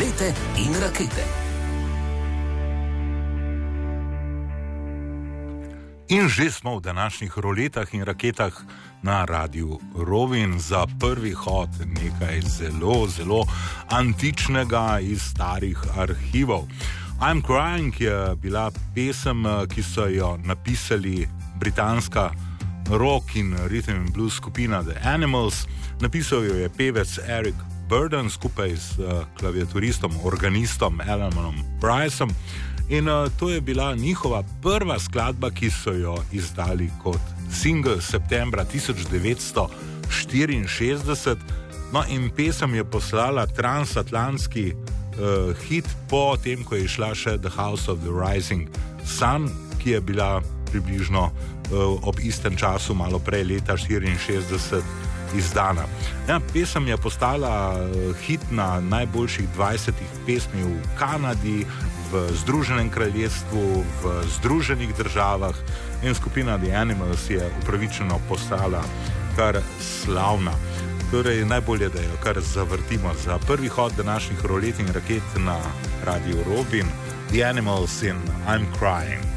Rulete in rakete. In že smo v današnjih roletah in raketah na Radiu Rovin za prvi hod nekaj zelo, zelo antičnega iz starih arhivov. I'm Crying je bila pesem, ki so jo napisali britanska rock in rhythm and blues skupina The Animals. Napisal jo je pevec Eric Burdon skupaj s klaviaturistom, organistom Alanom Bryceom. In to je bila njihova prva skladba, ki so jo izdali kot single septembra 1964. No in pesem je poslala transatlantski hit po tem, ko je išla še The House of the Rising Sun, ki je bila približno ob istem času, malo prej leta 1964, izdana. Ja, pesem je postala hit na najboljših 20 pesmi v Kanadi, v Združenem kraljestvu, v Združenih državah in skupina The Animals je upravičeno postala kar slavna. Torej, najbolje, da jo kar zavrtimo za prvi hod današnjih rolet in raket na Radiu Rovin. The Animals in I'm Crying.